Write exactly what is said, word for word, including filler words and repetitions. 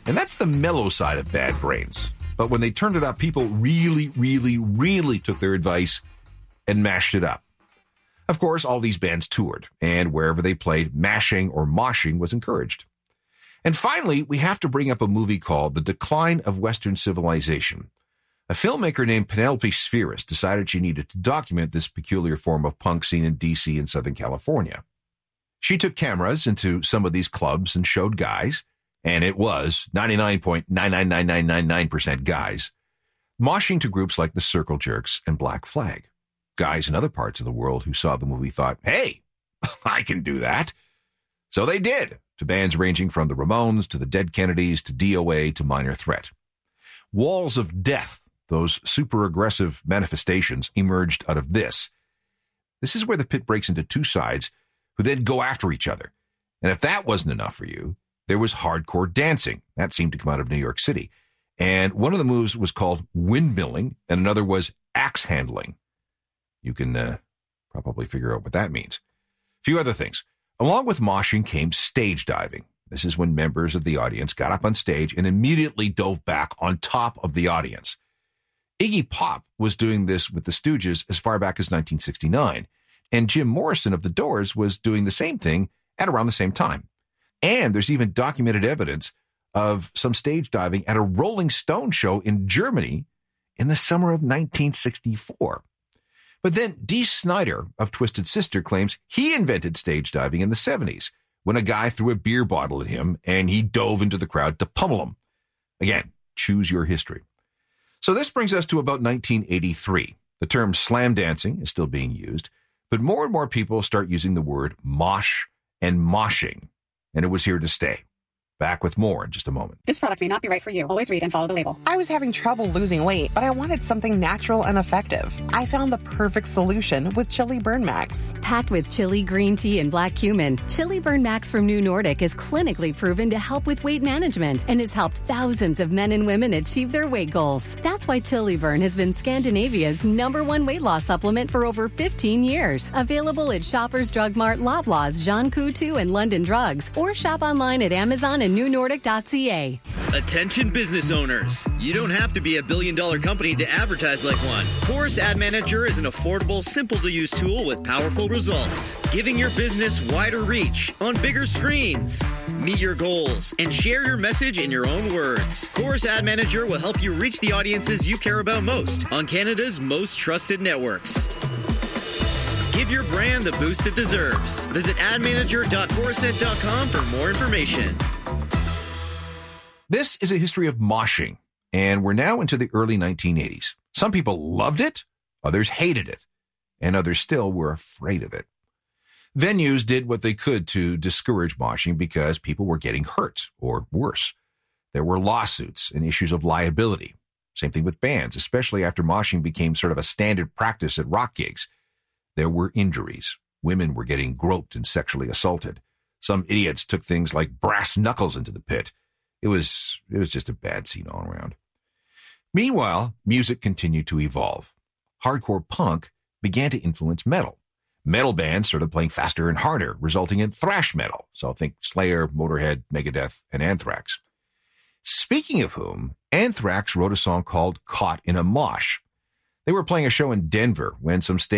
And that's the mellow side of Bad Brains. But when they turned it up, people really, really, really took their advice and mashed it up. Of course, all these bands toured, and wherever they played, mashing or moshing was encouraged. And finally, we have to bring up a movie called The Decline of Western Civilization. A filmmaker named Penelope Spheris decided she needed to document this peculiar form of punk scene in D C and Southern California. She took cameras into some of these clubs and showed guys, and it was ninety-nine point nine nine nine nine nine nine percent guys, moshing to groups like the Circle Jerks and Black Flag. Guys in other parts of the world who saw the movie thought, hey, I can do that. So they did, to bands ranging from the Ramones to the Dead Kennedys to D O A to Minor Threat. Walls of Death, those super aggressive manifestations, emerged out of this. This is where the pit breaks into two sides who then go after each other. And if that wasn't enough for you, there was hardcore dancing. That seemed to come out of New York City. And one of the moves was called windmilling, and another was axe handling. You can uh, probably figure out what that means. A few other things. Along with moshing came stage diving. This is when members of the audience got up on stage and immediately dove back on top of the audience. Iggy Pop was doing this with the Stooges as far back as nineteen sixty-nine, and Jim Morrison of The Doors was doing the same thing at around the same time. And there's even documented evidence of some stage diving at a Rolling Stone show in Germany in the summer of nineteen sixty-four. But then Dee Snider of Twisted Sister claims he invented stage diving in the seventies when a guy threw a beer bottle at him and he dove into the crowd to pummel him. Again, choose your history. So this brings us to about nineteen eighty-three. The term slam dancing is still being used, but more and more people start using the word mosh and moshing, and it was here to stay. Back with more in just a moment. This product may not be right for you. Always read and follow the label. I was having trouble losing weight, but I wanted something natural and effective. I found the perfect solution with Chili Burn Max. Packed with chili, green tea, and black cumin, Chili Burn Max from New Nordic is clinically proven to help with weight management and has helped thousands of men and women achieve their weight goals. That's why Chili Burn has been Scandinavia's number one weight loss supplement for over fifteen years. Available at Shoppers Drug Mart, Loblaws, Jean Coutu, and London Drugs, or shop online at Amazon and new nordic dot c a. Attention business owners. You don't have to be a billion dollar company to advertise like one. Chorus Ad Manager is an affordable, simple to use tool with powerful results, giving your business wider reach on bigger screens. Meet your goals and share your message in your own words. Chorus Ad Manager will help you reach the audiences you care about most on Canada's most trusted networks. Give your brand the boost it deserves. Visit ad manager dot chorused dot com for more information. This is a history of moshing, and we're now into the early nineteen eighties. Some people loved it, others hated it, and others still were afraid of it. Venues did what they could to discourage moshing because people were getting hurt, or worse. There were lawsuits and issues of liability. Same thing with bands, especially after moshing became sort of a standard practice at rock gigs. There were injuries. Women were getting groped and sexually assaulted. Some idiots took things like brass knuckles into the pit. It was, it was just a bad scene all around. Meanwhile, music continued to evolve. Hardcore punk began to influence metal. Metal bands started playing faster and harder, resulting in thrash metal. So think Slayer, Motorhead, Megadeth, and Anthrax. Speaking of whom, Anthrax wrote a song called Caught in a Mosh. They were playing a show in Denver when some stage